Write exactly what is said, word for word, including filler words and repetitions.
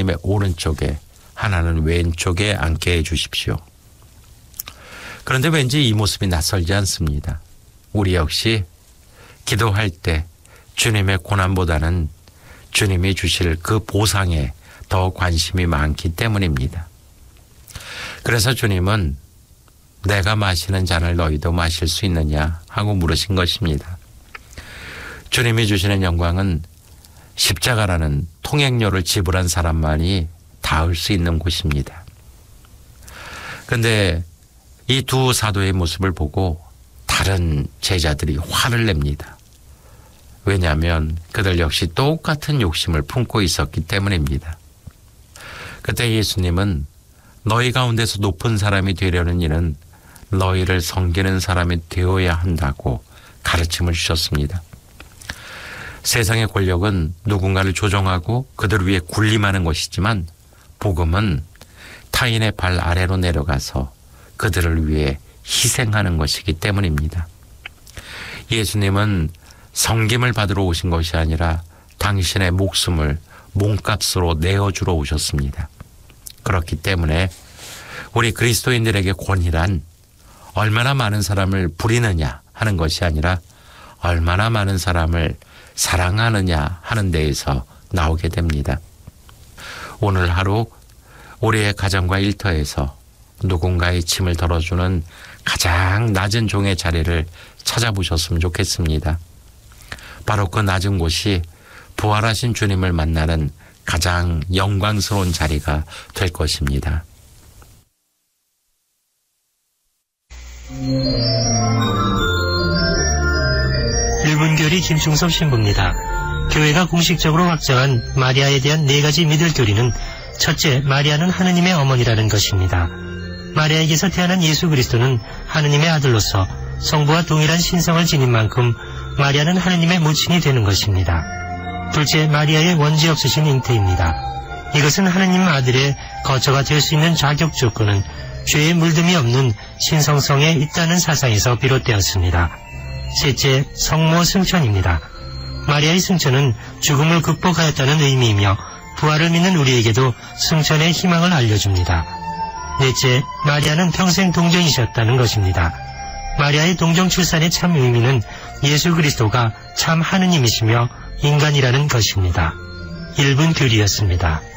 하나님의 오른쪽에, 하나는 왼쪽에 앉게 해 주십시오. 그런데 왠지 이 모습이 낯설지 않습니다. 우리 역시 기도할 때 주님의 고난보다는 주님이 주실 그 보상에 더 관심이 많기 때문입니다. 그래서 주님은 내가 마시는 잔을 너희도 마실 수 있느냐 하고 물으신 것입니다. 주님이 주시는 영광은 십자가라는 통행료를 지불한 사람만이 닿을 수 있는 곳입니다. 그런데 이 두 사도의 모습을 보고 다른 제자들이 화를 냅니다. 왜냐하면 그들 역시 똑같은 욕심을 품고 있었기 때문입니다. 그때 예수님은 너희 가운데서 높은 사람이 되려는 이는 너희를 섬기는 사람이 되어야 한다고 가르침을 주셨습니다. 세상의 권력은 누군가를 조종하고 그들 위에 군림하는 것이지만 복음은 타인의 발 아래로 내려가서 그들을 위해 희생하는 것이기 때문입니다. 예수님은 섬김을 받으러 오신 것이 아니라 당신의 목숨을 몸값으로 내어주러 오셨습니다. 그렇기 때문에 우리 그리스도인들에게 권위란 얼마나 많은 사람을 부리느냐 하는 것이 아니라 얼마나 많은 사람을 사랑하느냐 하는 데에서 나오게 됩니다. 오늘 하루 우리의 가정과 일터에서 누군가의 짐을 덜어주는 가장 낮은 종의 자리를 찾아보셨으면 좋겠습니다. 바로 그 낮은 곳이 부활하신 주님을 만나는 가장 영광스러운 자리가 될 것입니다. 일본교리 김충섭 신부입니다. 교회가 공식적으로 확정한 마리아에 대한 네 가지 믿을 교리는 첫째, 마리아는 하느님의 어머니라는 것입니다. 마리아에게서 태어난 예수 그리스도는 하느님의 아들로서 성부와 동일한 신성을 지닌 만큼 마리아는 하느님의 모친이 되는 것입니다. 둘째, 마리아의 원죄 없으신 잉태입니다. 이것은 하느님 아들의 거처가 될 수 있는 자격 조건은 죄의 물듦이 없는 신성성에 있다는 사상에서 비롯되었습니다. 셋째, 성모 승천입니다. 마리아의 승천은 죽음을 극복하였다는 의미이며 부활을 믿는 우리에게도 승천의 희망을 알려줍니다. 넷째, 마리아는 평생 동정이셨다는 것입니다. 마리아의 동정 출산의 참 의미는 예수 그리스도가 참 하느님이시며 인간이라는 것입니다. 일 분 교리였습니다.